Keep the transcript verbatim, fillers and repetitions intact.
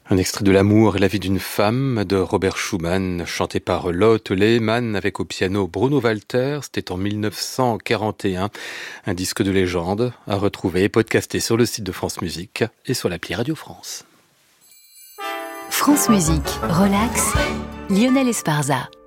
Un extrait de L'amour et la vie d'une femme de Robert Schumann, chanté par Lotte Lehmann avec au piano Bruno Walter. C'était en mille neuf cent quarante et un. Un disque de légende à retrouver et podcasté sur le site de France Musique et sur l'appli Radio France. France Musique, relax, Lionel Esparza.